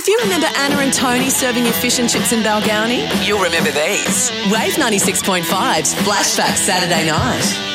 If you remember Anna and Tony serving you fish and chips in Balgownie, You'll remember these. Wave 96.5's Flashback Saturday night.